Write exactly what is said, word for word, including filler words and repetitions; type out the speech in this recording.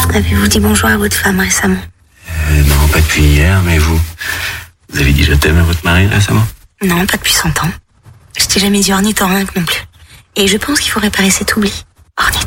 Avez-vous dit bonjour à votre femme récemment? euh, Non, pas depuis hier, mais vous... Vous avez dit je t'aime à votre mari récemment? Non, pas depuis cent ans. Je t'ai jamais dit ornithorynque non plus. Et je pense qu'il faut réparer cet oubli. Ornithorynque.